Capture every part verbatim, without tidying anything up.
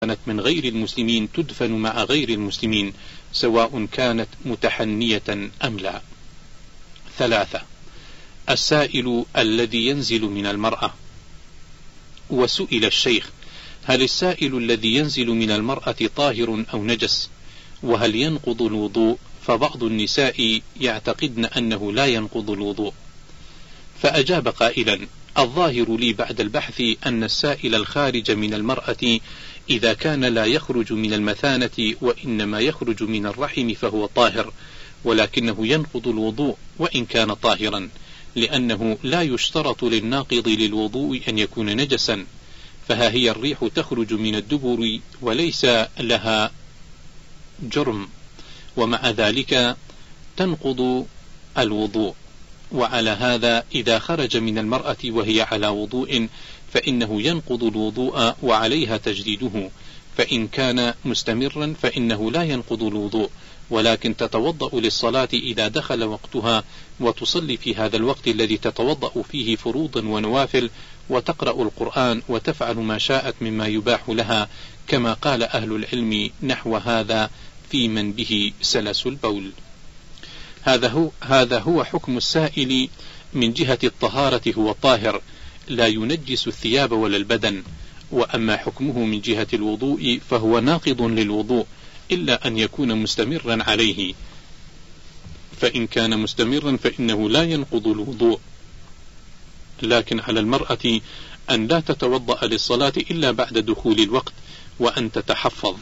كانت من غير المسلمين تدفن مع غير المسلمين سواء كانت متحنية أم لا. ثلاثة: السائل الذي ينزل من المرأة. وسئل الشيخ: هل السائل الذي ينزل من المرأة طاهر أو نجس؟ وهل ينقض الوضوء؟ فبعض النساء يعتقدن أنه لا ينقض الوضوء. فأجاب قائلا: الظاهر لي بعد البحث أن السائل الخارج من المرأة إذا كان لا يخرج من المثانة وإنما يخرج من الرحم فهو طاهر، ولكنه ينقض الوضوء وإن كان طاهرا، لأنه لا يشترط للناقض للوضوء أن يكون نجسا، فها هي الريح تخرج من الدبر وليس لها جرم، ومع ذلك تنقض الوضوء. وعلى هذا إذا خرج من المرأة وهي على وضوء فإنه ينقض الوضوء وعليها تجديده، فإن كان مستمرا فإنه لا ينقض الوضوء، ولكن تتوضأ للصلاة إذا دخل وقتها، وتصلي في هذا الوقت الذي تتوضأ فيه فروضا ونوافل، وتقرأ القرآن وتفعل ما شاءت مما يباح لها، كما قال أهل العلم نحو هذا في من به سلس البول. هذا هو, هذا هو حكم السائل من جهة الطهارة، هو طاهر لا ينجس الثياب ولا البدن. وأما حكمه من جهة الوضوء فهو ناقض للوضوء إلا أن يكون مستمرا عليه، فإن كان مستمرا فإنه لا ينقض الوضوء، لكن على المرأة أن لا تتوضأ للصلاة إلا بعد دخول الوقت، وأن تتحفظ.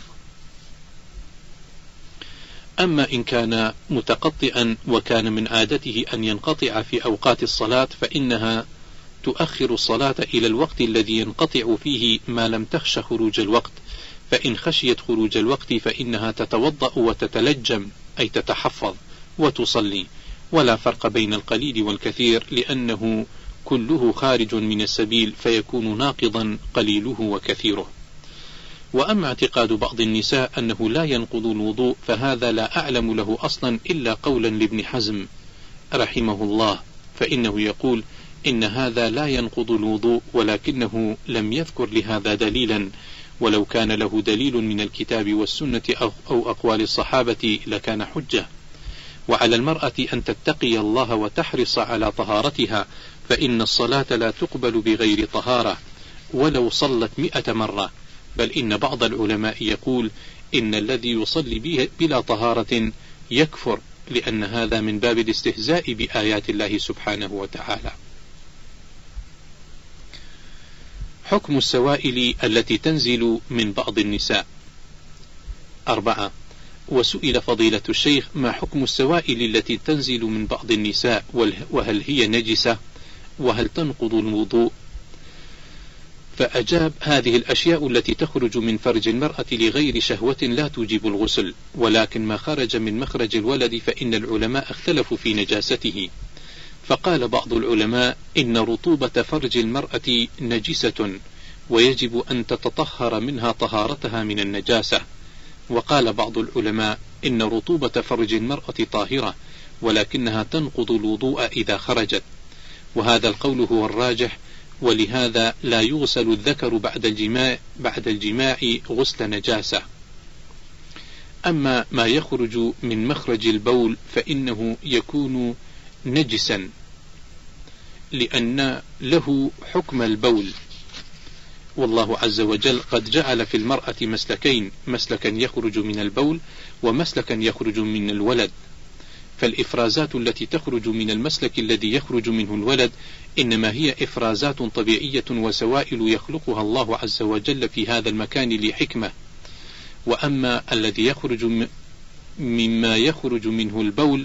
أما إن كان متقطئا وكان من عادته أن ينقطع في أوقات الصلاة فإنها تؤخر الصلاة إلى الوقت الذي ينقطع فيه ما لم تخش خروج الوقت، فإن خشيت خروج الوقت فإنها تتوضأ وتتلجم أي تتحفظ وتصلي، ولا فرق بين القليل والكثير، لأنه كله خارج من السبيل فيكون ناقضا قليله وكثيره. وأما اعتقاد بعض النساء أنه لا ينقض الوضوء فهذا لا أعلم له أصلا إلا قولا لابن حزم رحمه الله، فإنه يقول إن هذا لا ينقض الوضوء، ولكنه لم يذكر لهذا دليلا، ولو كان له دليل من الكتاب والسنة أو أقوال الصحابة لكان حجة. وعلى المرأة أن تتقي الله وتحرص على طهارتها، فإن الصلاة لا تقبل بغير طهارة ولو صلت مئة مرة، بل إن بعض العلماء يقول إن الذي يصلي بلا طهارة يكفر، لأن هذا من باب الاستهزاء بآيات الله سبحانه وتعالى. حكم السوائل التي تنزل من بعض النساء. أربعة: وسئل فضيلة الشيخ: ما حكم السوائل التي تنزل من بعض النساء، وهل هي نجسة، وهل تنقض الوضوء؟ فأجاب: هذه الأشياء التي تخرج من فرج المرأة لغير شهوة لا توجب الغسل، ولكن ما خرج من مخرج الولد فإن العلماء اختلفوا في نجاسته. فقال بعض العلماء إن رطوبة فرج المرأة نجسة ويجب أن تتطهر منها طهارتها من النجاسة. وقال بعض العلماء إن رطوبة فرج المرأة طاهرة ولكنها تنقض الوضوء إذا خرجت، وهذا القول هو الراجح، ولهذا لا يغسل الذكر بعد الجماع, بعد الجماع غسل نجاسة. أما ما يخرج من مخرج البول فإنه يكون نجسا، لأن له حكم البول، والله عز وجل قد جعل في المرأة مسلكين: مسلكا يخرج من البول ومسلكا يخرج من الولد. فالإفرازات التي تخرج من المسلك الذي يخرج منه الولد إنما هي إفرازات طبيعية وسوائل يخلقها الله عز وجل في هذا المكان لحكمة. وأما الذي يخرج مما يخرج منه البول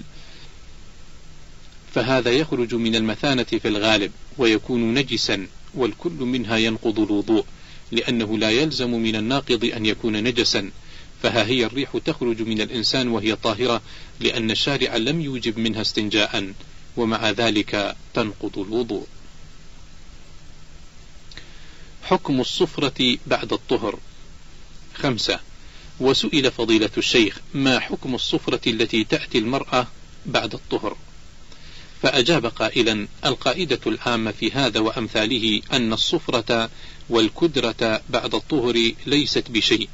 فهذا يخرج من المثانة في الغالب ويكون نجسا، والكل منها ينقض الوضوء، لأنه لا يلزم من الناقض أن يكون نجسا. فها هي الريح تخرج من الإنسان وهي طاهرة، لأن الشارع لم يوجب منها استنجاء، ومع ذلك تنقض الوضوء. حكم الصفرة بعد الطهر. خمسة: وسئل فضيلة الشيخ: ما حكم الصفرة التي تأتي المرأة بعد الطهر؟ فأجاب قائلا: القاعدة العامة في هذا وأمثاله أن الصفرة والكدرة بعد الطهر ليست بشيء،